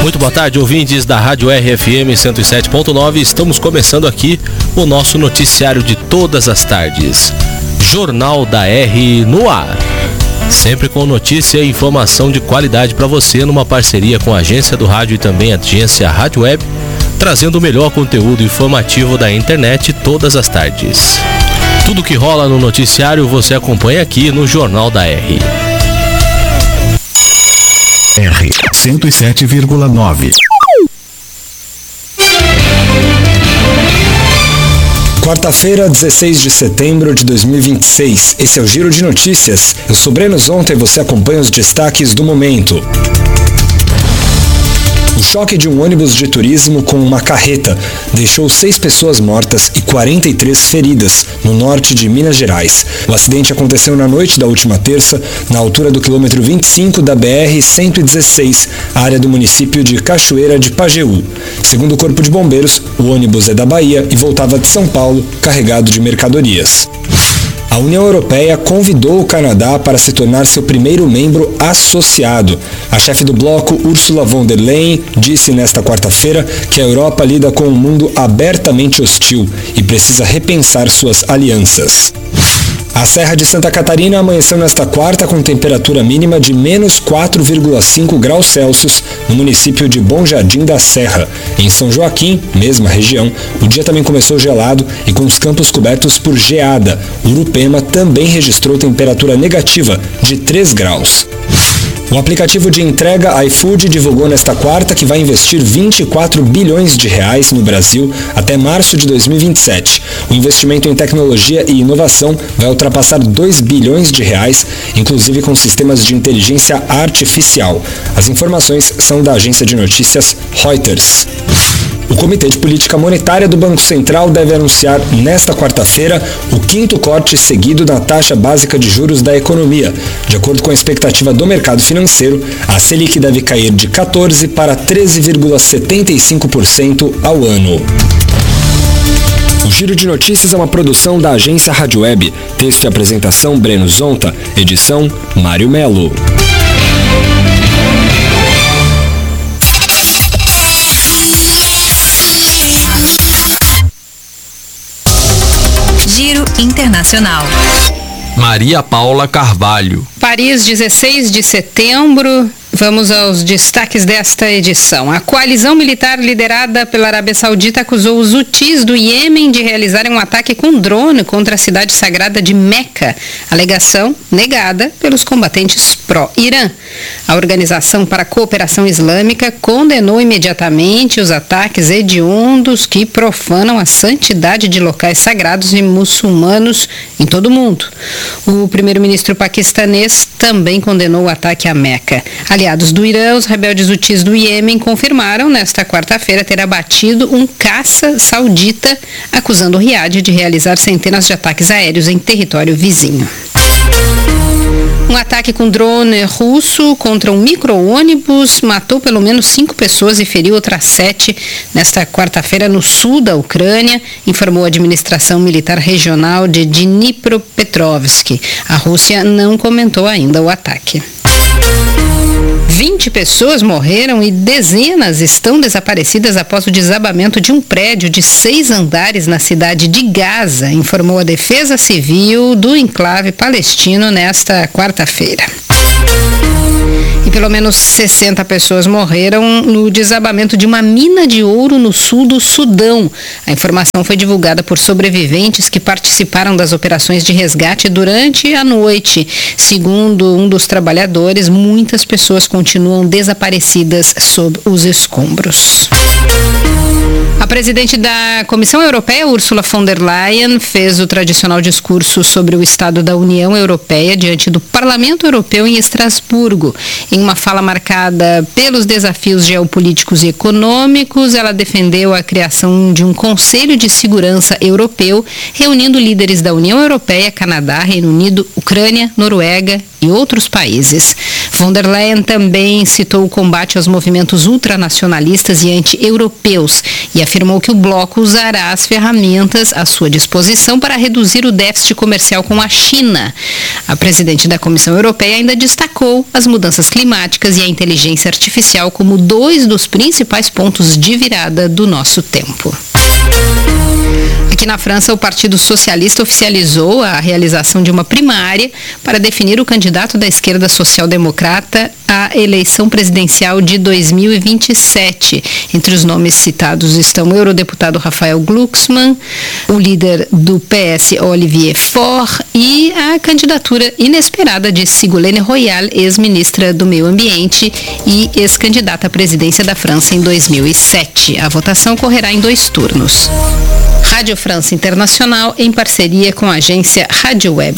Muito boa tarde, ouvintes da Rádio RFM 107.9. Estamos começando aqui o nosso noticiário de todas as tardes. Jornal da R no ar. Sempre com notícia e informação de qualidade para você, numa parceria com a Agência do Rádio e também a Agência Rádio Web, trazendo o melhor conteúdo informativo da internet todas as tardes. Tudo que rola no noticiário você acompanha aqui no Jornal da R. R 107,9. Quarta-feira, 16 de setembro de 2026. Esse é o Giro de Notícias. Eu sou Breno Zonta e você acompanha os destaques do momento. O choque de um ônibus de turismo com uma carreta deixou 6 pessoas mortas e 43 feridas no norte de Minas Gerais. O acidente aconteceu na noite da última terça, na altura do quilômetro 25 da BR-116, área do município de Cachoeira de Pajeú. Segundo o Corpo de Bombeiros, o ônibus é da Bahia e voltava de São Paulo, carregado de mercadorias. A União Europeia convidou o Canadá para se tornar seu primeiro membro associado. A chefe do bloco, Ursula von der Leyen, disse nesta quarta-feira que a Europa lida com um mundo abertamente hostil e precisa repensar suas alianças. A Serra de Santa Catarina amanheceu nesta quarta com temperatura mínima de menos 4,5 graus Celsius no município de Bom Jardim da Serra. Em São Joaquim, mesma região, o dia também começou gelado e com os campos cobertos por geada. Urupema também registrou temperatura negativa de 3 graus. O aplicativo de entrega iFood divulgou nesta quarta que vai investir 24 bilhões de reais no Brasil até março de 2027. O investimento em tecnologia e inovação vai ultrapassar 2 bilhões de reais, inclusive com sistemas de inteligência artificial. As informações são da agência de notícias Reuters. O Comitê de Política Monetária do Banco Central deve anunciar nesta quarta-feira o 5º corte seguido na taxa básica de juros da economia. De acordo com a expectativa do mercado financeiro, a Selic deve cair de 14% para 13,75% ao ano. O Giro de Notícias é uma produção da agência Rádio Web. Texto e apresentação Breno Zonta. Edição Mário Melo. Giro Internacional. Maria Paula Carvalho. Paris, 16 de setembro. Vamos aos destaques desta edição. A coalizão militar liderada pela Arábia Saudita acusou os Houthis do Iêmen de realizarem um ataque com drone contra a cidade sagrada de Meca. Alegação negada pelos combatentes pró-Irã. A Organização para a Cooperação Islâmica condenou imediatamente os ataques hediondos que profanam a santidade de locais sagrados e muçulmanos em todo o mundo. O primeiro-ministro paquistanês também condenou o ataque a Meca. Aliados do Irã, os rebeldes Houthis do Iêmen confirmaram nesta quarta-feira ter abatido um caça saudita, acusando o Riad de realizar centenas de ataques aéreos em território vizinho. Um ataque com drone russo contra um micro-ônibus matou pelo menos 5 pessoas e feriu outras 7 nesta quarta-feira no sul da Ucrânia, informou a administração militar regional de Dnipropetrovsk. A Rússia não comentou ainda o ataque. 20 pessoas morreram e dezenas estão desaparecidas após o desabamento de um prédio de 6 andares na cidade de Gaza, informou a Defesa Civil do enclave palestino nesta quarta-feira. E pelo menos 60 pessoas morreram no desabamento de uma mina de ouro no sul do Sudão. A informação foi divulgada por sobreviventes que participaram das operações de resgate durante a noite. Segundo um dos trabalhadores, muitas pessoas continuam desaparecidas sob os escombros. A presidente da Comissão Europeia, Ursula von der Leyen, fez o tradicional discurso sobre o Estado da União Europeia diante do Parlamento Europeu em Estrasburgo. Em uma fala marcada pelos desafios geopolíticos e econômicos, ela defendeu a criação de um Conselho de Segurança Europeu, reunindo líderes da União Europeia, Canadá, Reino Unido, Ucrânia, Noruega e outros países. Von der Leyen também citou o combate aos movimentos ultranacionalistas e anti-europeus e afirmou que o bloco usará as ferramentas à sua disposição para reduzir o déficit comercial com a China. A presidente da Comissão Europeia ainda destacou as mudanças climáticas e a inteligência artificial como dois dos principais pontos de virada do nosso tempo. Aqui na França, o Partido Socialista oficializou a realização de uma primária para definir o candidato da esquerda social-democrata à eleição presidencial de 2027. Entre os nomes citados estão o eurodeputado Raphael Glucksmann, o líder do PS Olivier Faure e a candidatura inesperada de Ségolène Royal, ex-ministra do Meio Ambiente e ex-candidata à presidência da França em 2007. A votação ocorrerá em 2 turnos. Rádio França Internacional em parceria com a agência Rádio Web.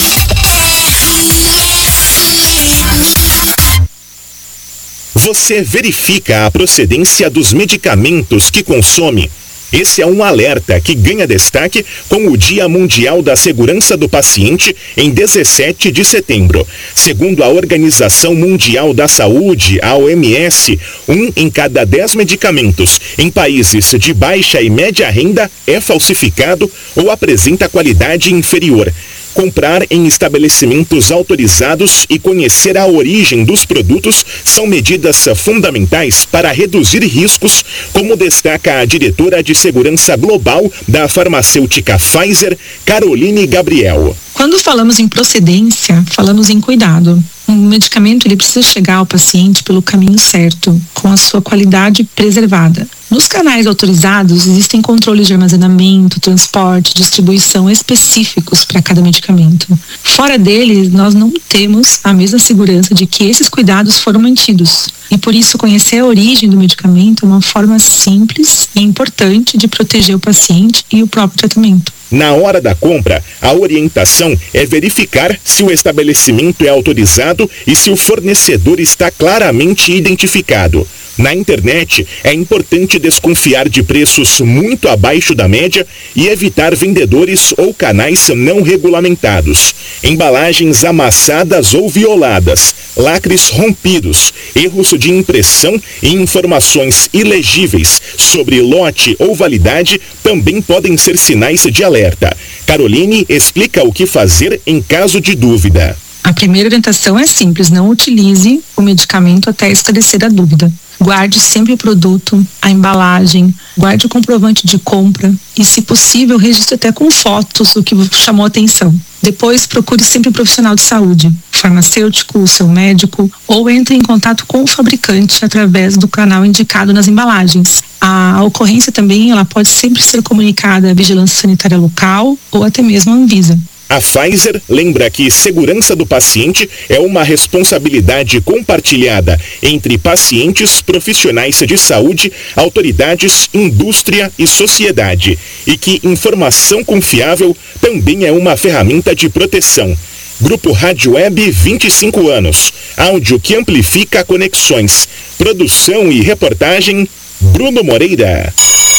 Você verifica a procedência dos medicamentos que consome. Esse é um alerta que ganha destaque com o Dia Mundial da Segurança do Paciente em 17 de setembro. Segundo a Organização Mundial da Saúde, a OMS, 1 em cada 10 medicamentos em países de baixa e média renda é falsificado ou apresenta qualidade inferior. Comprar em estabelecimentos autorizados e conhecer a origem dos produtos são medidas fundamentais para reduzir riscos, como destaca a diretora de Segurança Global da farmacêutica Pfizer, Caroline Gabriel. Quando falamos em procedência, falamos em cuidado. Um medicamento ele precisa chegar ao paciente pelo caminho certo, com a sua qualidade preservada. Nos canais autorizados existem controles de armazenamento, transporte, distribuição específicos para cada medicamento. Fora deles, nós não temos a mesma segurança de que esses cuidados foram mantidos. E por isso conhecer a origem do medicamento é uma forma simples e importante de proteger o paciente e o próprio tratamento. Na hora da compra, a orientação é verificar se o estabelecimento é autorizado e se o fornecedor está claramente identificado. Na internet, é importante desconfiar de preços muito abaixo da média e evitar vendedores ou canais não regulamentados. Embalagens amassadas ou violadas, lacres rompidos, erros de impressão e informações ilegíveis sobre lote ou validade também podem ser sinais de alerta. Caroline explica o que fazer em caso de dúvida. A primeira orientação é simples: não utilize o medicamento até esclarecer a dúvida. Guarde sempre o produto, a embalagem, guarde o comprovante de compra e, se possível, registre até com fotos o que chamou a atenção. Depois, procure sempre um profissional de saúde, farmacêutico, o seu médico, ou entre em contato com o fabricante através do canal indicado nas embalagens. A ocorrência também ela pode sempre ser comunicada à Vigilância Sanitária Local ou até mesmo à Anvisa. A Pfizer lembra que segurança do paciente é uma responsabilidade compartilhada entre pacientes, profissionais de saúde, autoridades, indústria e sociedade, e que informação confiável também é uma ferramenta de proteção. Grupo Rádio Web, 25 anos. Áudio que amplifica conexões. Produção e reportagem, Bruno Moreira.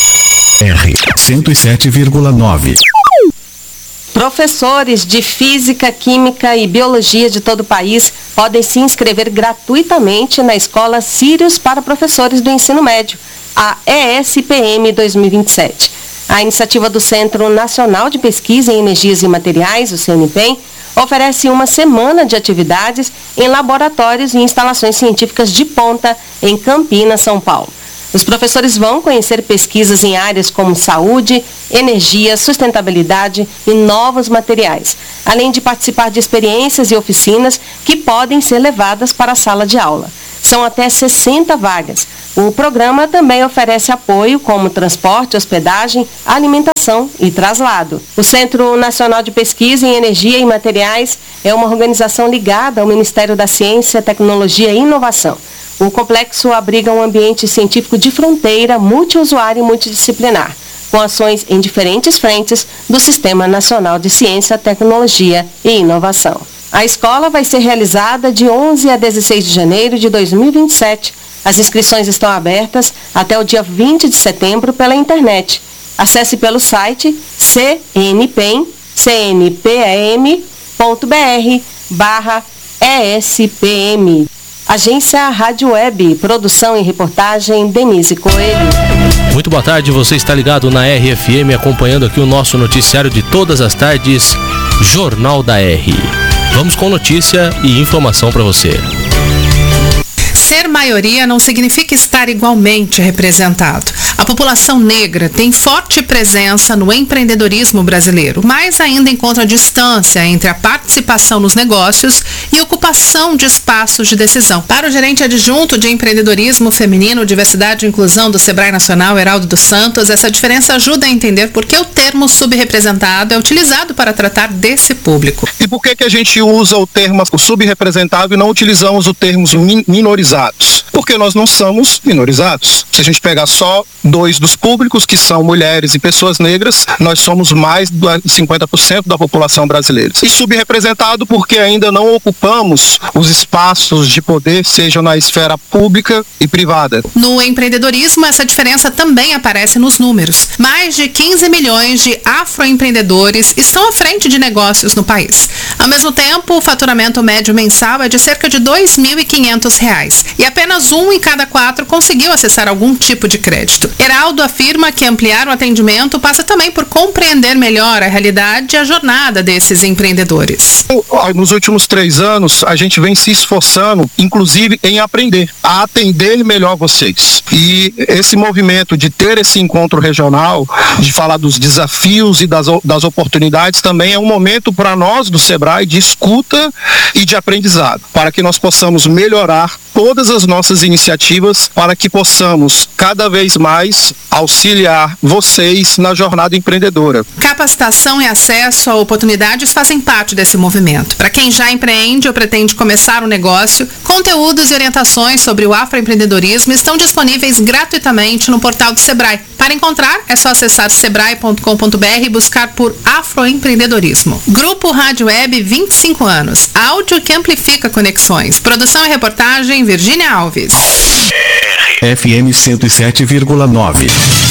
R 107,9. Professores de Física, Química e Biologia de todo o país podem se inscrever gratuitamente na Escola Sirius para Professores do Ensino Médio, a ESPM 2027. A iniciativa do Centro Nacional de Pesquisa em Energias e Materiais, o CNPEM, oferece uma semana de atividades em laboratórios e instalações científicas de ponta em Campinas, São Paulo. Os professores vão conhecer pesquisas em áreas como saúde, energia, sustentabilidade e novos materiais, além de participar de experiências e oficinas que podem ser levadas para a sala de aula. São até 60 vagas. O programa também oferece apoio como transporte, hospedagem, alimentação e traslado. O Centro Nacional de Pesquisa em Energia e Materiais é uma organização ligada ao Ministério da Ciência, Tecnologia e Inovação. O complexo abriga um ambiente científico de fronteira, multiusuário e multidisciplinar, com ações em diferentes frentes do Sistema Nacional de Ciência, Tecnologia e Inovação. A escola vai ser realizada de 11 a 16 de janeiro de 2027. As inscrições estão abertas até o dia 20 de setembro pela internet. Acesse pelo site cnpem.br/ESPM ESPM. Agência Rádio Web, produção e reportagem Denise Coelho. Muito boa tarde, você está ligado na RFM, acompanhando aqui o nosso noticiário de todas as tardes, Jornal da R. Vamos com notícia e informação para você. Ser maioria não significa estar igualmente representado. A população negra tem forte presença no empreendedorismo brasileiro, mas ainda encontra distância entre a participação nos negócios e ocupação de espaços de decisão. Para o gerente adjunto de empreendedorismo feminino, diversidade e inclusão do Sebrae Nacional, Heraldo dos Santos, essa diferença ajuda a entender por que o termo subrepresentado é utilizado para tratar desse público. E por que a gente usa o termo subrepresentado e não utilizamos o termo minorizados? Porque nós não somos minorizados. Se a gente pegar só 2 dos públicos, que são mulheres e pessoas negras, nós somos mais de 50% da população brasileira. E subrepresentado porque ainda não ocupamos os espaços de poder, sejam na esfera pública e privada. No empreendedorismo, essa diferença também aparece nos números. Mais de 15 milhões de afroempreendedores estão à frente de negócios no país. Ao mesmo tempo, o faturamento médio mensal é de cerca de R$ 2.500 e apenas 1 em cada 4 conseguiu acessar algum tipo de crédito. Heraldo afirma que ampliar o atendimento passa também por compreender melhor a realidade e a jornada desses empreendedores. Nos últimos 3 anos, a gente vem se esforçando, inclusive, em aprender, a atender melhor vocês. E esse movimento de ter esse encontro regional, de falar dos desafios e das oportunidades, também é um momento para nós do Sebrae de escuta e de aprendizado, para que nós possamos melhorar todas as nossas iniciativas, para que possamos cada vez mais auxiliar vocês na jornada empreendedora. Capacitação e acesso a oportunidades fazem parte desse movimento. Para quem já empreende ou pretende começar um negócio, conteúdos e orientações sobre o afroempreendedorismo estão disponíveis gratuitamente no portal do Sebrae. Para encontrar, é só acessar sebrae.com.br e buscar por afroempreendedorismo. Grupo Rádio Web, 25 anos. Áudio que amplifica conexões. Produção e reportagem, Virgínia Alves. FM 107,9.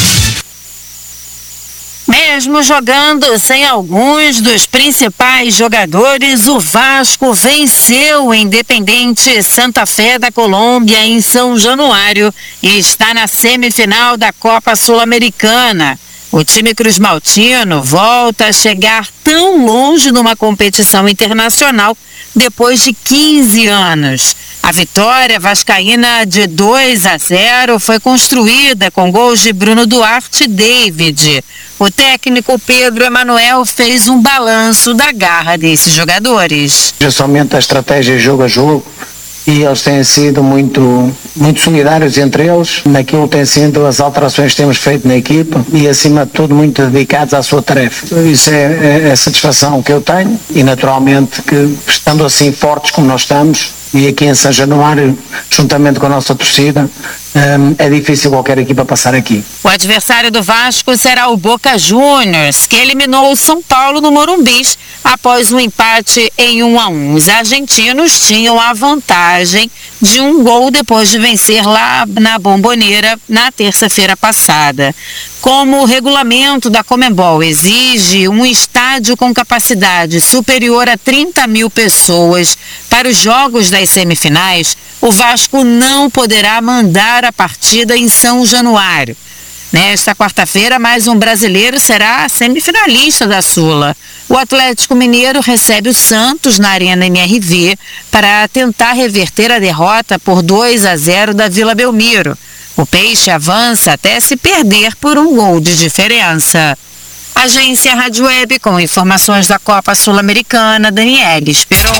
Mesmo jogando sem alguns dos principais jogadores, o Vasco venceu o Independente Santa Fé da Colômbia em São Januário e está na semifinal da Copa Sul-Americana. O time cruzmaltino volta a chegar tão longe numa competição internacional depois de 15 anos. A vitória vascaína de 2-0 foi construída com gols de Bruno Duarte e David. O técnico Pedro Emanuel fez um balanço da garra desses jogadores. Somente a estratégia jogo a jogo, e eles têm sido muito solidários entre eles, naquilo tem sido as alterações que temos feito na equipa e acima de tudo muito dedicados à sua tarefa. Isso é a satisfação que eu tenho e naturalmente que estando assim fortes como nós estamos e aqui em São Januário, juntamente com a nossa torcida, é difícil qualquer equipa passar aqui. O adversário do Vasco será o Boca Juniors, que eliminou o São Paulo no Morumbi após um empate em 1-1. Os argentinos tinham a vantagem de um gol depois de vencer lá na Bombonera na terça-feira passada. Como o regulamento da Conmebol exige um estádio com capacidade superior a 30 mil pessoas para os jogos das semifinais, o Vasco não poderá mandar a partida em São Januário. Nesta quarta-feira, mais um brasileiro será semifinalista da Sula. O Atlético Mineiro recebe o Santos na Arena MRV para tentar reverter a derrota por 2-0 da Vila Belmiro. O Peixe avança até se perder por um gol de diferença. Agência Rádio Web com informações da Copa Sul-Americana, Daniela Esperon.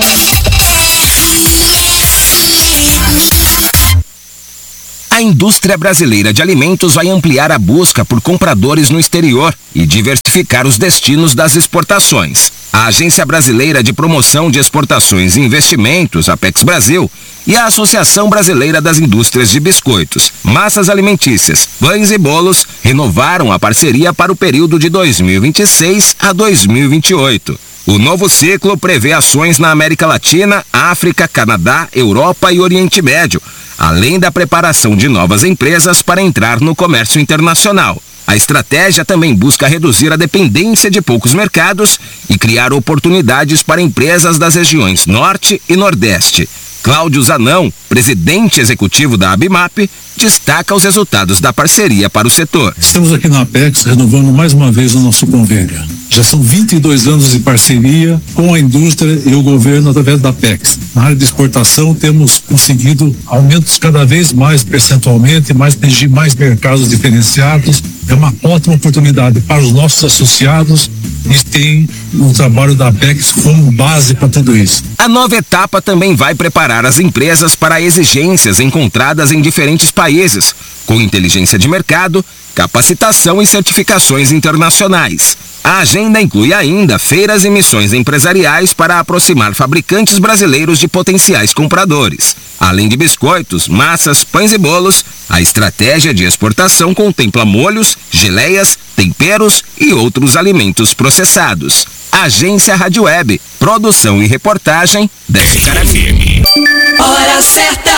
A indústria brasileira de alimentos vai ampliar a busca por compradores no exterior e diversificar os destinos das exportações. A Agência Brasileira de Promoção de Exportações e Investimentos, Apex Brasil, e a Associação Brasileira das Indústrias de Biscoitos, Massas Alimentícias, Pães e Bolos renovaram a parceria para o período de 2026 a 2028. O novo ciclo prevê ações na América Latina, África, Canadá, Europa e Oriente Médio, além da preparação de novas empresas para entrar no comércio internacional. A estratégia também busca reduzir a dependência de poucos mercados e criar oportunidades para empresas das regiões Norte e Nordeste. Cláudio Zanão, presidente executivo da Abimap, destaca os resultados da parceria para o setor. Estamos aqui na Apex renovando mais uma vez o nosso convênio. Já são 22 anos de parceria com a indústria e o governo através da Apex. Na área de exportação temos conseguido aumentos cada vez mais percentualmente, atingir mais mercados diferenciados. É uma ótima oportunidade para os nossos associados e tem o trabalho da Apex como base para tudo isso. A nova etapa também vai preparar as empresas para exigências encontradas em diferentes países, com inteligência de mercado, capacitação e certificações internacionais. A agenda inclui ainda feiras e missões empresariais para aproximar fabricantes brasileiros de potenciais compradores. Além de biscoitos, massas, pães e bolos, a estratégia de exportação contempla molhos, geleias, temperos e outros alimentos processados. Agência Rádio Web, produção e reportagem, Décio Caravini. Hora certa!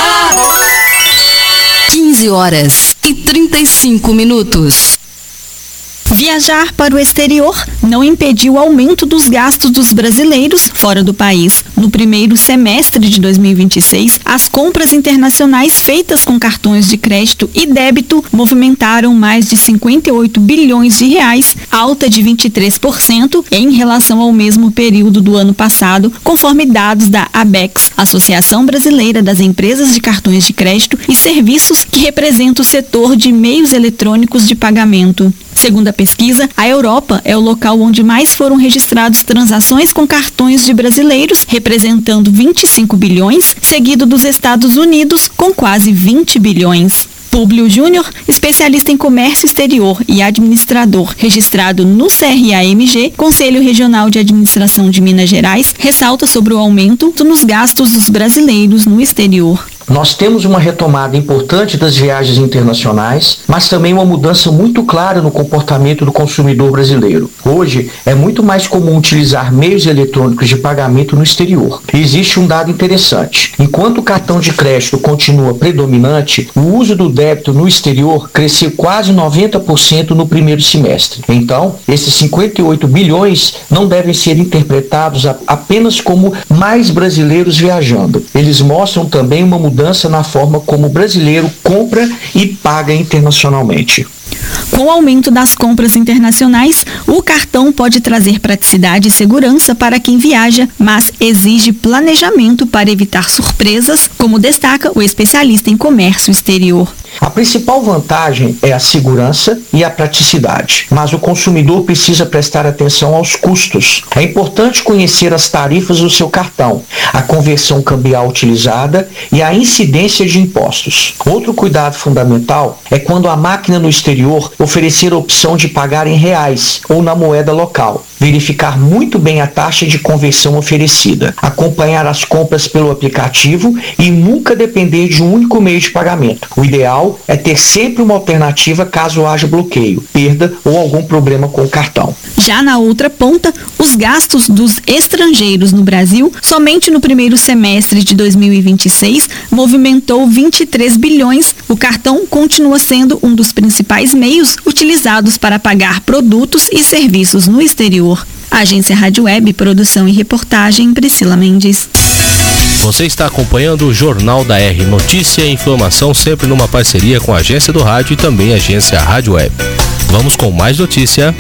15h35. Viajar para o exterior não impediu o aumento dos gastos dos brasileiros fora do país. No primeiro semestre de 2026, as compras internacionais feitas com cartões de crédito e débito movimentaram mais de 58 bilhões de reais, alta de 23% em relação ao mesmo período do ano passado, conforme dados da ABECS, Associação Brasileira das Empresas de Cartões de Crédito e Serviços, que representa o setor de meios eletrônicos de pagamento. Segundo a pesquisa, a Europa é o local onde mais foram registradas transações com cartões de brasileiros, representando 25 bilhões, seguido dos Estados Unidos, com quase 20 bilhões. Públio Júnior, especialista em comércio exterior e administrador, registrado no CRAMG, Conselho Regional de Administração de Minas Gerais, ressalta sobre o aumento nos gastos dos brasileiros no exterior. Nós temos uma retomada importante das viagens internacionais, mas também uma mudança muito clara no comportamento do consumidor brasileiro. Hoje, é muito mais comum utilizar meios eletrônicos de pagamento no exterior. E existe um dado interessante. Enquanto o cartão de crédito continua predominante, o uso do débito no exterior cresceu quase 90% no primeiro semestre. Então, esses 58 bilhões não devem ser interpretados apenas como mais brasileiros viajando. Eles mostram também uma mudança na forma como o brasileiro compra e paga internacionalmente. Com o aumento das compras internacionais, o cartão pode trazer praticidade e segurança para quem viaja, mas exige planejamento para evitar surpresas, como destaca o especialista em comércio exterior. A principal vantagem é a segurança e a praticidade, mas o consumidor precisa prestar atenção aos custos. É importante conhecer as tarifas do seu cartão, a conversão cambial utilizada e a incidência de impostos. Outro cuidado fundamental é quando a máquina no exterior oferecer a opção de pagar em reais ou na moeda local. Verificar muito bem a taxa de conversão oferecida, acompanhar as compras pelo aplicativo e nunca depender de um único meio de pagamento. O ideal é ter sempre uma alternativa caso haja bloqueio, perda ou algum problema com o cartão. Já na outra ponta, os gastos dos estrangeiros no Brasil, somente no primeiro semestre de 2026, movimentou 23 bilhões. O cartão continua sendo um dos principais meios utilizados para pagar produtos e serviços no exterior. Agência Rádio Web, produção e reportagem, Priscila Mendes. Você está acompanhando o Jornal da R, notícia e informação sempre numa parceria com a Agência do Rádio e também a Agência Rádio Web. Vamos com mais notícia.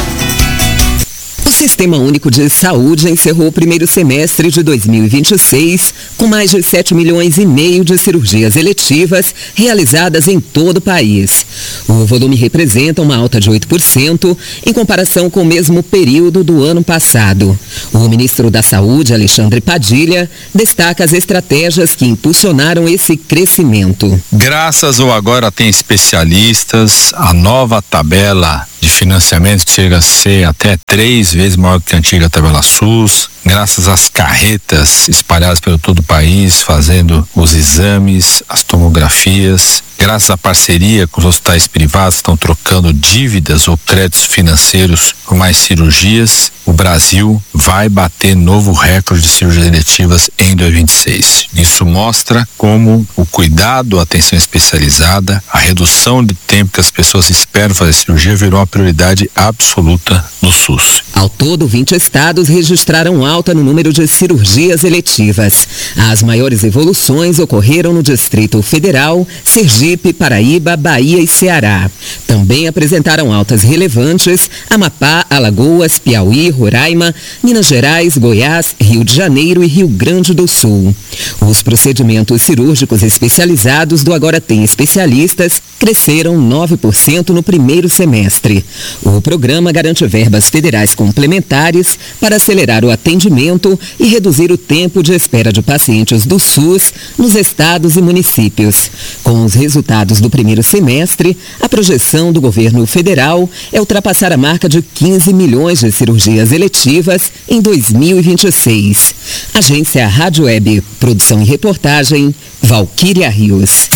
O Sistema Único de Saúde encerrou o primeiro semestre de 2026 com mais de 7,5 milhões de cirurgias eletivas realizadas em todo o país. O volume representa uma alta de 8% em comparação com o mesmo período do ano passado. O ministro da Saúde, Alexandre Padilha, destaca as estratégias que impulsionaram esse crescimento. Graças ao Agora Tem Especialistas, a nova tabela de financiamento que chega a ser até 3 vezes maior que a antiga tabela SUS, graças às carretas espalhadas pelo todo o país, fazendo os exames, as tomografias, graças à parceria com os hospitais privados que estão trocando dívidas ou créditos financeiros por mais cirurgias, o Brasil vai bater novo recorde de cirurgias eletivas em 2026. Isso mostra como o cuidado, a atenção especializada, a redução de tempo que as pessoas esperam fazer cirurgia virou uma prioridade absoluta no SUS. Ao todo, 20 estados registraram alta no número de cirurgias eletivas. As maiores evoluções ocorreram no Distrito Federal, Sergipe, Paraíba, Bahia e Ceará. Também apresentaram altas relevantes Amapá, Alagoas, Piauí, Roraima, Minas Gerais, Goiás, Rio de Janeiro e Rio Grande do Sul. Os procedimentos cirúrgicos especializados do Agora Tem Especialistas cresceram 9% no primeiro semestre. O programa garante verbas federais complementares para acelerar o atendimento e reduzir o tempo de espera de pacientes do SUS nos estados e municípios. Com os resultados do primeiro semestre, a projeção do governo federal é ultrapassar a marca de 15 milhões de cirurgias eletivas em 2026. Agência Rádio Web, produção e reportagem, Valquíria Rios.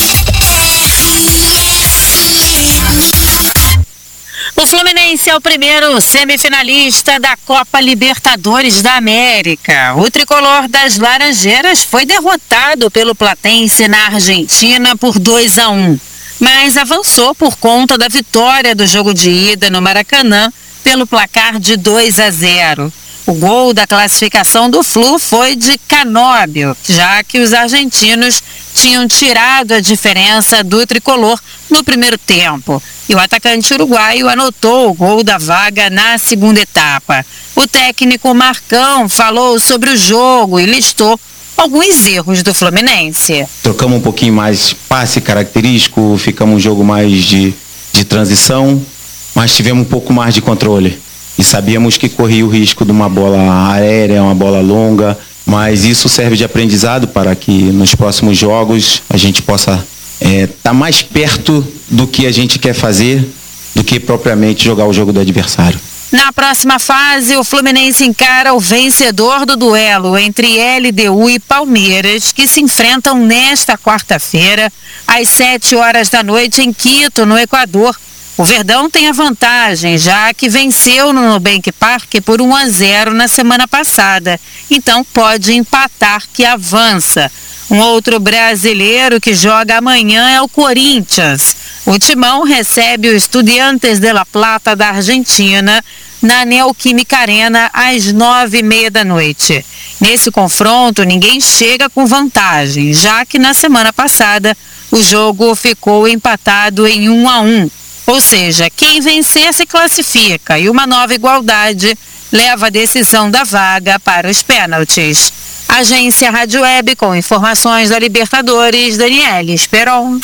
O Fluminense é o primeiro semifinalista da Copa Libertadores da América. O tricolor das Laranjeiras foi derrotado pelo Platense na Argentina por 2-1, mas avançou por conta da vitória do jogo de ida no Maracanã pelo placar de 2-0. O gol da classificação do Flu foi de Canóbio, já que os argentinos tinham tirado a diferença do tricolor no primeiro tempo. E o atacante uruguaio anotou o gol da vaga na segunda etapa. O técnico Marcão falou sobre o jogo e listou alguns erros do Fluminense. Trocamos um pouquinho mais passe característico, ficamos um jogo mais de transição, mas tivemos um pouco mais de controle. E sabíamos que corria o risco de uma bola aérea, uma bola longa, mas isso serve de aprendizado para que nos próximos jogos a gente possa estar mais perto do que a gente quer fazer do que propriamente jogar o jogo do adversário. Na próxima fase, o Fluminense encara o vencedor do duelo entre LDU e Palmeiras, que se enfrentam nesta quarta-feira, às 7 da noite em Quito, no Equador. O Verdão tem a vantagem, já que venceu no Nubank Park por 1-0 na semana passada. Então pode empatar que avança. Um outro brasileiro que joga amanhã é o Corinthians. O Timão recebe o Estudiantes de La Plata da Argentina na Neoquímica Arena às 9h30 da noite. Nesse confronto, ninguém chega com vantagem, já que na semana passada o jogo ficou empatado em 1-1. Ou seja, quem vencer se classifica e uma nova igualdade leva a decisão da vaga para os pênaltis. Agência Rádio Web com informações da Libertadores, Daniele Esperon.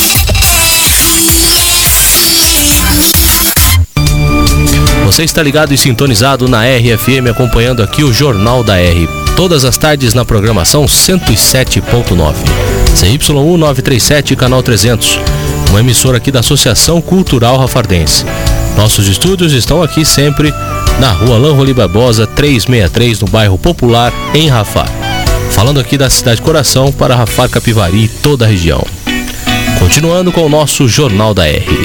Você está ligado e sintonizado na RFM, acompanhando aqui o Jornal da R. Todas as tardes na programação 107.9. CY1 937, canal 300. Uma emissora aqui da Associação Cultural Rafardense. Nossos estúdios estão aqui sempre na rua Lanroli Barbosa 363, no bairro Popular, em Rafar. Falando aqui da cidade coração para Rafar, Capivari e toda a região. Continuando com o nosso Jornal da R.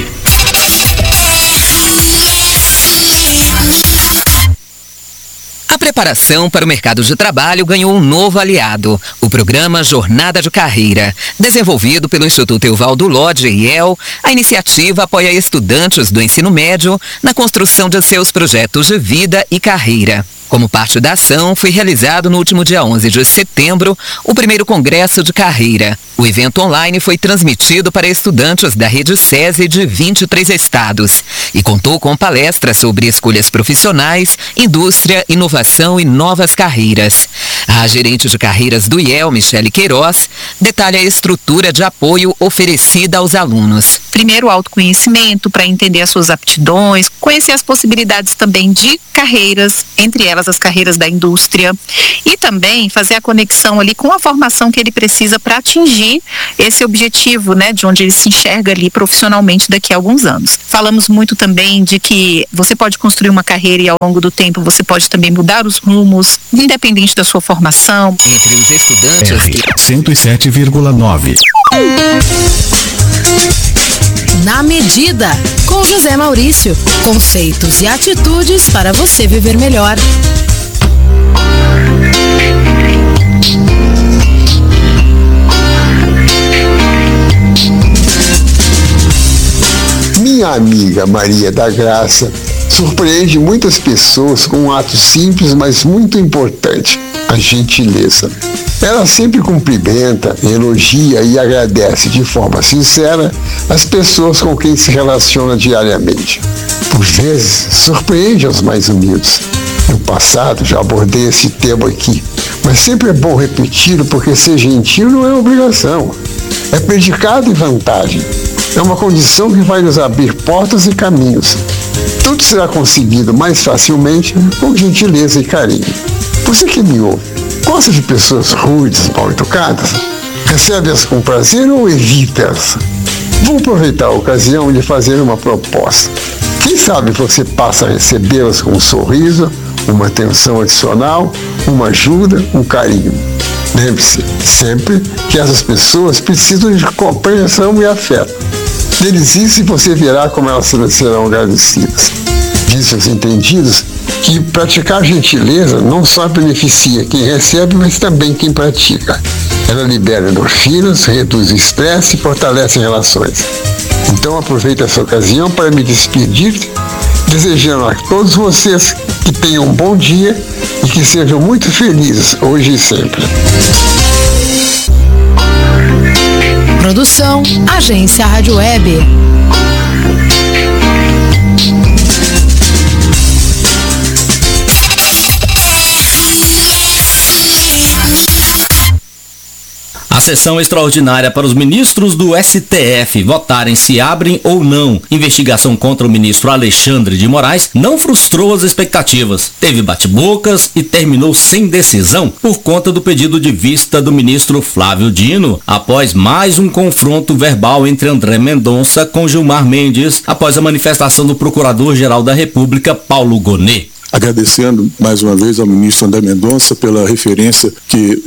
A preparação para o mercado de trabalho ganhou um novo aliado, o programa Jornada de Carreira. Desenvolvido pelo Instituto Evaldo Lodge e IEL, a iniciativa apoia estudantes do ensino médio na construção de seus projetos de vida e carreira. Como parte da ação, foi realizado no último dia 11 de setembro o primeiro Congresso de Carreira. O evento online foi transmitido para estudantes da rede SESI de 23 estados e contou com palestras sobre escolhas profissionais, indústria, inovação e novas carreiras. A gerente de carreiras do IEL, Michele Queiroz, detalha a estrutura de apoio oferecida aos alunos. Primeiro, autoconhecimento para entender as suas aptidões, conhecer as possibilidades também de carreiras, entre elas as carreiras da indústria, e também fazer a conexão ali com a formação que ele precisa para atingir esse objetivo, né, de onde ele se enxerga ali profissionalmente daqui a alguns anos. Falamos muito também de que você pode construir uma carreira e ao longo do tempo você pode também mudar os rumos, independente da sua formação. Entre os estudantes que... 107,9. Na Medida, com José Maurício. Conceitos e atitudes para você viver melhor. Minha amiga Maria da Graça surpreende muitas pessoas com um ato simples, mas muito importante: a gentileza. Ela sempre cumprimenta, elogia e agradece de forma sincera as pessoas com quem se relaciona diariamente. Por vezes, surpreende os mais humildes. No passado, já abordei esse tema aqui, mas sempre é bom repeti-lo porque ser gentil não é obrigação. É predicado e vantagem. É uma condição que vai nos abrir portas e caminhos. Tudo será conseguido mais facilmente com gentileza e carinho. Você que me ouve, gosta de pessoas rudes, mal educadas? Recebe-as com prazer ou evita-as? Vou aproveitar a ocasião de fazer uma proposta. Quem sabe você passa a recebê-las com um sorriso, uma atenção adicional, uma ajuda, um carinho. Lembre-se sempre que essas pessoas precisam de compreensão e afeto. Deles isso e você verá como elas serão agradecidas. Diz aos entendidos que praticar gentileza não só beneficia quem recebe, mas também quem pratica. Ela libera endorfinas, reduz o estresse e fortalece relações. Então aproveito essa ocasião para me despedir, desejando a todos vocês que tenham um bom dia e que sejam muito felizes hoje e sempre. Produção, Agência Rádio Web. A sessão extraordinária para os ministros do STF votarem se abrem ou não investigação contra o ministro Alexandre de Moraes não frustrou as expectativas. Teve bate-bocas e terminou sem decisão por conta do pedido de vista do ministro Flávio Dino, após mais um confronto verbal entre André Mendonça com Gilmar Mendes, após a manifestação do Procurador-Geral da República, Paulo Gonet. Agradecendo mais uma vez ao ministro André Mendonça pela referência que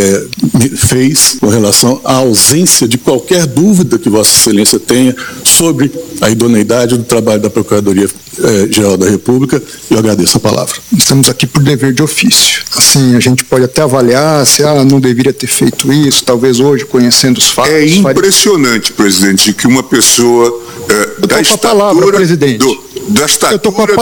fez com relação à ausência de qualquer dúvida que Vossa Excelência tenha sobre a idoneidade do trabalho da Procuradoria-Geral da República. Eu agradeço a palavra. Estamos aqui por dever de ofício. Assim, a gente pode até avaliar se não deveria ter feito isso, talvez hoje, conhecendo os fatos. É impressionante, presidente, que uma pessoa da estatura da estatura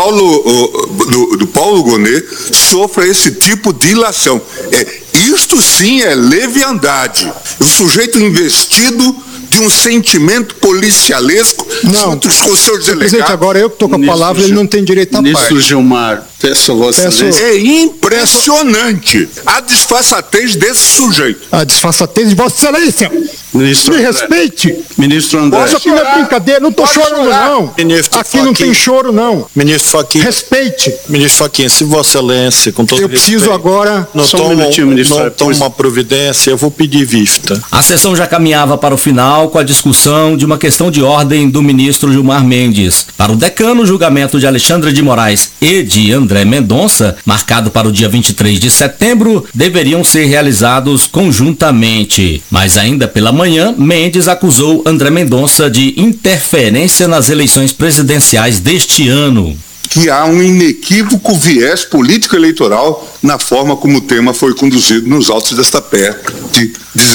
do Paulo Gonet sofra esse tipo de ilação. Isto sim é leviandade. O sujeito investido de um sentimento policialesco junto com os seus delegados. Presidente, agora eu que estou com a palavra, ele não tem direito a parte. Ministro Gilmar, peço a Vossa Excelência. É impressionante a disfarçatez desse sujeito. A disfarçatez de Vossa Excelência. Ministro Me André. respeite. Ministro André. Isso aqui não é brincadeira, não estou chorando não. Ministro aqui não tem choro não. Ministro Fachin. Respeite. Ministro Fachin, se Vossa Excelência, com todo respeito, preciso agora, não só um toma, minutinho, ministro. não toma uma providência, eu vou pedir vista. A sessão já caminhava para o final com a discussão de uma questão de ordem do ministro Gilmar Mendes. Para o decano, o julgamento de Alexandre de Moraes e de André Mendonça, marcado para o dia 23 de setembro, deveriam ser realizados conjuntamente. Mas ainda pela manhã, Mendes acusou André Mendonça de interferência nas eleições presidenciais deste ano. Que há um inequívoco viés político-eleitoral na forma como o tema foi conduzido nos autos desta PEC de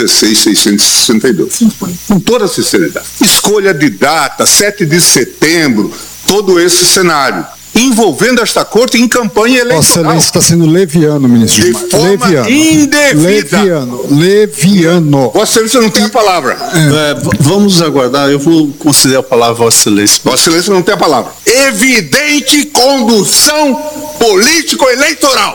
16.662. Com toda a sinceridade. Escolha de data, 7 de setembro, todo esse cenário, envolvendo esta corte em campanha eleitoral. Vossa Excelência está sendo leviano, ministro. De forma indevida. Leviano. Vossa Excelência não tem a palavra. Vamos aguardar, eu vou conceder a palavra a Vossa Excelência. Vossa Excelência não tem a palavra. Evidente condução político-eleitoral.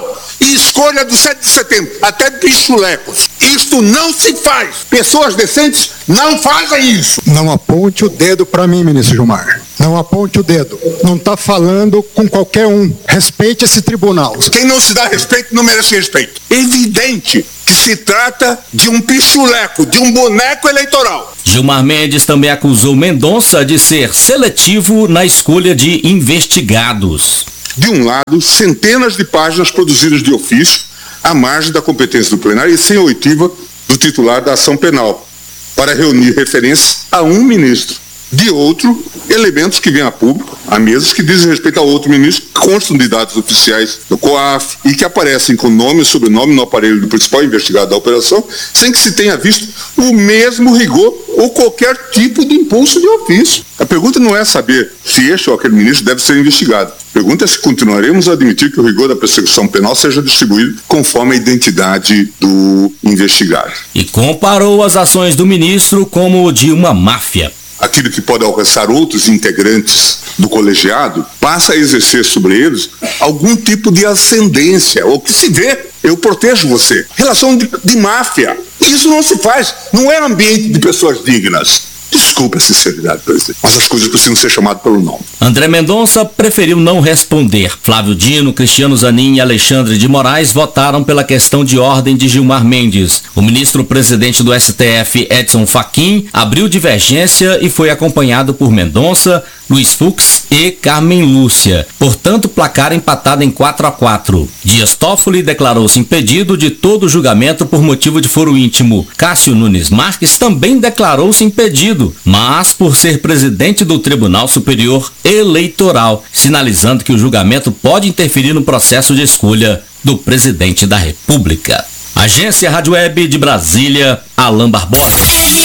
e escolha do 7 de setembro, até pichulecos. Isto não se faz. Pessoas decentes não fazem isso. Não aponte o dedo para mim, ministro Gilmar. Não aponte o dedo. Não está falando com qualquer um. Respeite esse tribunal. Quem não se dá respeito não merece respeito. Evidente que se trata de um pichuleco, de um boneco eleitoral. Gilmar Mendes também acusou Mendonça de ser seletivo na escolha de investigados. De um lado, centenas de páginas produzidas de ofício, à margem da competência do plenário e sem oitiva do titular da ação penal, para reunir referências a um ministro. De outro, elementos que vêm a público, a mesas que dizem respeito a outro ministro, que constam de dados oficiais do COAF e que aparecem com nome e sobrenome no aparelho do principal investigado da operação, sem que se tenha visto o mesmo rigor ou qualquer tipo de impulso de ofício. A pergunta não é saber se este ou aquele ministro deve ser investigado. A pergunta é se continuaremos a admitir que o rigor da persecução penal seja distribuído conforme a identidade do investigado. E comparou as ações do ministro como de uma máfia. Aquilo que pode alcançar outros integrantes do colegiado passa a exercer sobre eles algum tipo de ascendência. O que se vê, eu protejo você. Relação de máfia. Isso não se faz. Não é ambiente de pessoas dignas. Desculpe a sinceridade, presidente, mas as coisas precisam ser chamadas pelo nome. André Mendonça preferiu não responder. Flávio Dino, Cristiano Zanin e Alexandre de Moraes votaram pela questão de ordem de Gilmar Mendes. O ministro-presidente do STF, Edson Fachin, abriu divergência e foi acompanhado por Mendonça, Luiz Fux e Carmen Lúcia. Portanto, placar empatado em 4-4. Dias Toffoli declarou-se impedido de todo julgamento por motivo de foro íntimo. Cássio Nunes Marques também declarou-se impedido, mas por ser presidente do Tribunal Superior Eleitoral, sinalizando que o julgamento pode interferir no processo de escolha do presidente da República. Agência Rádio Web de Brasília, Alain Barbosa.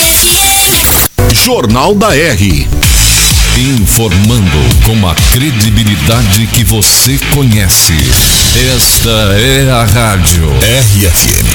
Jornal da R. Informando com a credibilidade que você conhece. Esta é a Rádio RFM.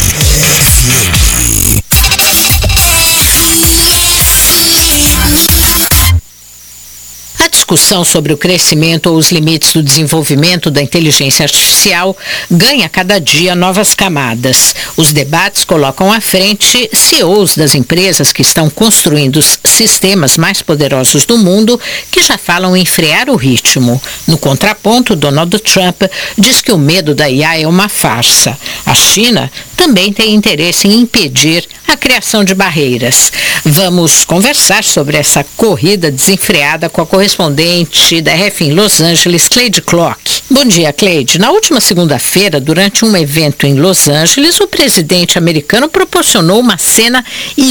A discussão sobre o crescimento ou os limites do desenvolvimento da inteligência artificial ganha cada dia novas camadas. Os debates colocam à frente CEOs das empresas que estão construindo os sistemas mais poderosos do mundo, que já falam em frear o ritmo. No contraponto, Donald Trump diz que o medo da IA é uma farsa. A China também tem interesse em impedir a criação de barreiras. Vamos conversar sobre essa corrida desenfreada com a correspondente da RF em Los Angeles, Cleide Clock. Bom dia, Cleide. Na última segunda-feira, durante um evento em Los Angeles, o presidente americano proporcionou uma cena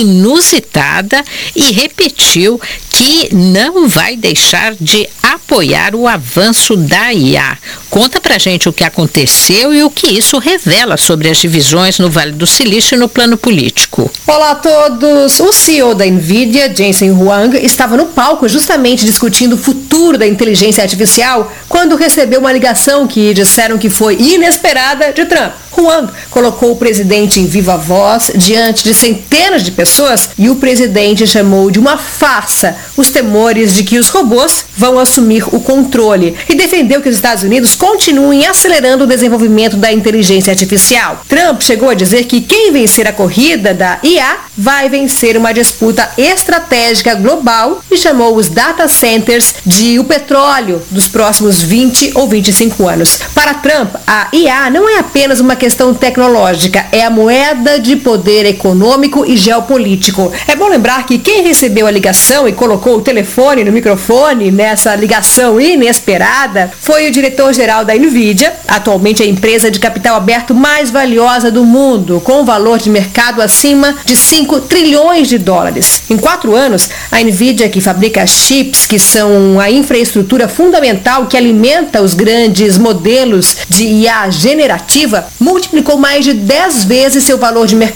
inusitada e repetiu que não vai deixar de apoiar o avanço da IA. Conta pra gente o que aconteceu e o que isso revela sobre as divisões no Vale do Silício e no plano político. Olá a todos! O CEO da NVIDIA, Jensen Huang, estava no palco justamente discutindo o futuro da inteligência artificial quando recebeu uma ligação que disseram que foi inesperada de Trump. Huang colocou o presidente em viva voz diante de centenas de pessoas e o presidente chamou de uma farsa os temores de que os robôs vão assumir o controle e defendeu que os Estados Unidos continuem acelerando o desenvolvimento da inteligência artificial. Trump chegou a dizer que quem vencer a corrida da IA vai vencer uma disputa estratégica global e chamou os data centers de o petróleo dos próximos 20 ou 25 anos. Para Trump, a IA não é apenas uma questão tecnológica, é a moeda de poder econômico e geopolítico. É bom lembrar que quem recebeu a ligação e colocou o telefone no microfone nessa ligação inesperada foi o diretor-geral da NVIDIA, atualmente a empresa de capital aberto mais valiosa do mundo, com um valor de mercado acima de 5 trilhões de dólares. Em 4 anos, a NVIDIA, que fabrica chips, que são a infraestrutura fundamental que alimenta os grandes modelos de IA generativa, multiplicou mais de 10 vezes seu valor de mercado.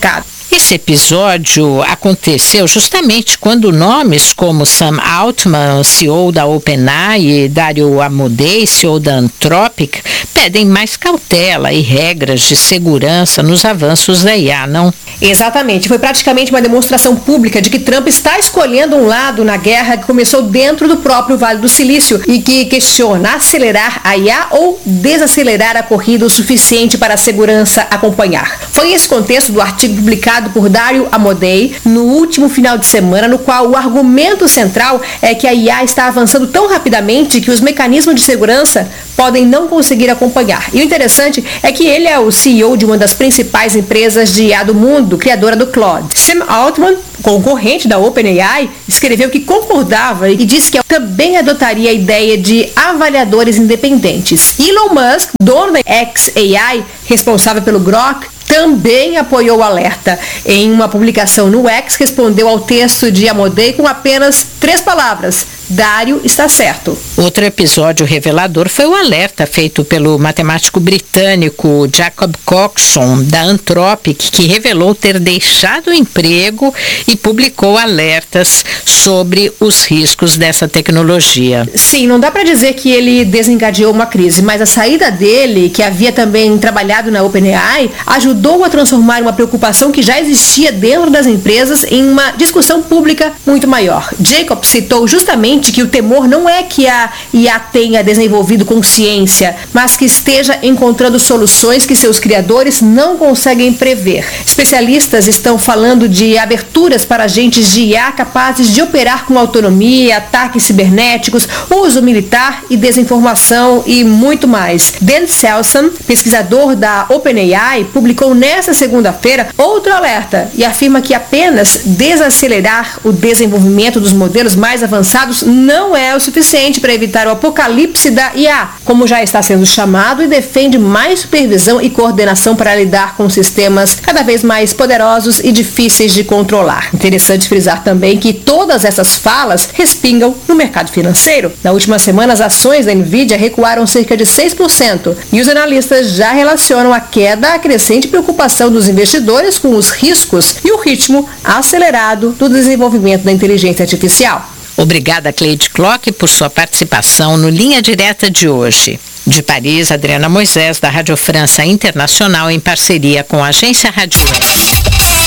Esse episódio aconteceu justamente quando nomes como Sam Altman, CEO da OpenAI, e Dario Amodei, CEO da Anthropic, pedem mais cautela e regras de segurança nos avanços da IA, não? Exatamente. Foi praticamente uma demonstração pública de que Trump está escolhendo um lado na guerra que começou dentro do próprio Vale do Silício e que questiona acelerar a IA ou desacelerar a corrida o suficiente para a segurança acompanhar. Foi esse contexto do artigo publicado por Dario Amodei no último final de semana, no qual o argumento central é que a IA está avançando tão rapidamente que os mecanismos de segurança podem não conseguir acompanhar. E o interessante é que ele é o CEO de uma das principais empresas de IA do mundo, criadora do Claude. Sam Altman, concorrente da OpenAI, escreveu que concordava e disse que também adotaria a ideia de avaliadores independentes. Elon Musk, dono da xAI, responsável pelo Grok, também apoiou o alerta. Em uma publicação no X, respondeu ao texto de Amodei com apenas 3 palavras: Dario está certo. Outro episódio revelador foi o alerta feito pelo matemático britânico Jacob Coxon, da Anthropic, que revelou ter deixado o emprego e publicou alertas sobre os riscos dessa tecnologia. Sim, não dá para dizer que ele desencadeou uma crise, mas a saída dele, que havia também trabalhado na OpenAI, ajudou a transformar uma preocupação que já existia dentro das empresas em uma discussão pública muito maior. Jacob citou justamente que o temor não é que a IA tenha desenvolvido consciência, mas que esteja encontrando soluções que seus criadores não conseguem prever. Especialistas estão falando de aberturas para agentes de IA capazes de operar com autonomia, ataques cibernéticos, uso militar e desinformação e muito mais. Dan Selson, pesquisador da OpenAI, publicou nesta segunda-feira outro alerta e afirma que apenas desacelerar o desenvolvimento dos modelos mais avançados não é o suficiente para evitar o apocalipse da IA, como já está sendo chamado, e defende mais supervisão e coordenação para lidar com sistemas cada vez mais poderosos e difíceis de controlar. Interessante frisar também que todas essas falas respingam no mercado financeiro. Na última semana, as ações da Nvidia recuaram cerca de 6% e os analistas já relacionam a queda à crescente preocupação dos investidores com os riscos e o ritmo acelerado do desenvolvimento da inteligência artificial. Obrigada, Cleide Clock, por sua participação no Linha Direta de hoje. De Paris, Adriana Moisés, da Rádio França Internacional, em parceria com a agência Rádio Web.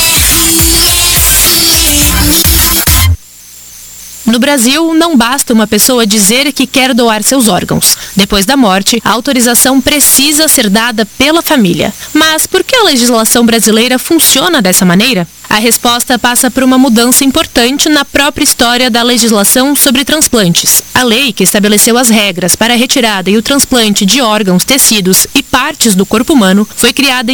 No Brasil, não basta uma pessoa dizer que quer doar seus órgãos. Depois da morte, a autorização precisa ser dada pela família. Mas por que a legislação brasileira funciona dessa maneira? A resposta passa por uma mudança importante na própria história da legislação sobre transplantes. A lei que estabeleceu as regras para a retirada e o transplante de órgãos, tecidos e partes do corpo humano foi criada em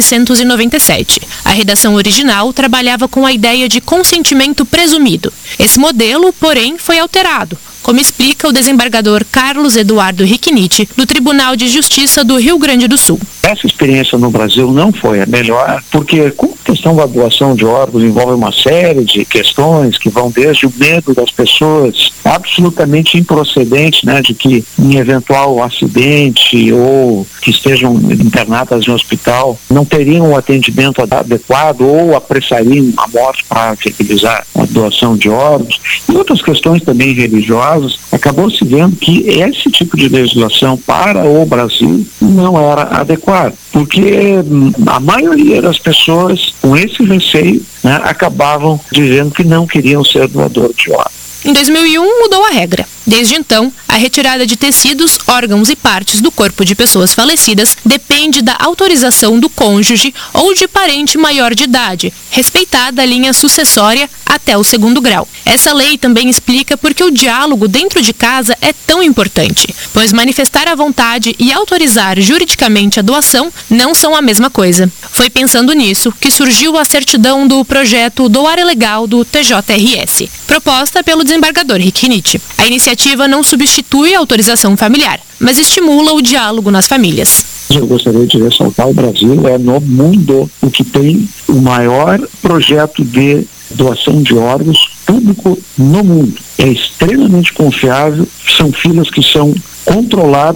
1997. A redação original trabalhava com a ideia de consentimento presumido. Esse modelo, porém, foi alterado, como explica o desembargador Carlos Eduardo Riquiniti, do Tribunal de Justiça do Rio Grande do Sul. Essa experiência no Brasil não foi a melhor, porque com a questão da doação de órgãos envolve uma série de questões que vão desde o medo das pessoas, absolutamente improcedente, né, de que em eventual acidente ou que estejam internadas em hospital não teriam o atendimento adequado ou apressariam a morte para viabilizar a doação de órgãos, e outras questões também religiosas. Acabou se vendo que esse tipo de legislação para o Brasil não era adequado, porque a maioria das pessoas com esse receio, né, acabavam dizendo que não queriam ser doador de órgãos. Em 2001, mudou a regra. Desde então, a retirada de tecidos, órgãos e partes do corpo de pessoas falecidas depende da autorização do cônjuge ou de parente maior de idade, respeitada a linha sucessória até o 2º grau. Essa lei também explica por que o diálogo dentro de casa é tão importante, pois manifestar a vontade e autorizar juridicamente a doação não são a mesma coisa. Foi pensando nisso que surgiu a certidão do projeto Doar é Legal do TJRS, proposta pelo desembargador Riquiniti. A iniciativa não substitui a autorização familiar, mas estimula o diálogo nas famílias. Eu gostaria de ressaltar: o Brasil é no mundo o que tem o maior projeto de doação de órgãos público no mundo. É extremamente confiável, são filas que são controladas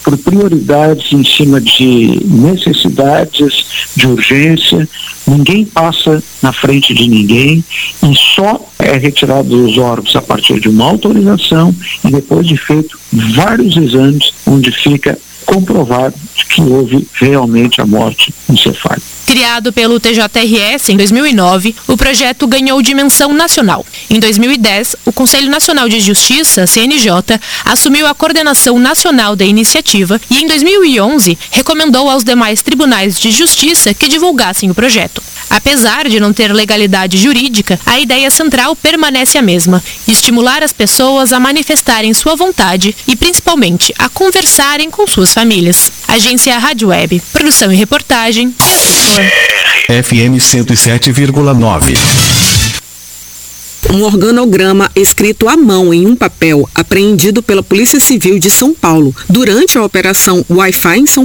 por prioridades em cima de necessidades de urgência. Ninguém passa na frente de ninguém e só é retirado dos órgãos a partir de uma autorização e depois de feito vários exames onde fica comprovado que houve realmente a morte encefálica. Criado pelo TJRS em 2009, o projeto ganhou dimensão nacional. Em 2010, o Conselho Nacional de Justiça, CNJ, assumiu a coordenação nacional da iniciativa e, em 2011, recomendou aos demais tribunais de justiça que divulgassem o projeto. Apesar de não ter legalidade jurídica, a ideia central permanece a mesma: estimular as pessoas a manifestarem sua vontade e, principalmente, a conversarem com suas famílias. Agência Rádio Web. Produção e reportagem. FM 107,9. Um organograma escrito à mão em um papel apreendido pela Polícia Civil de São Paulo durante a Operação Wi-Fi em São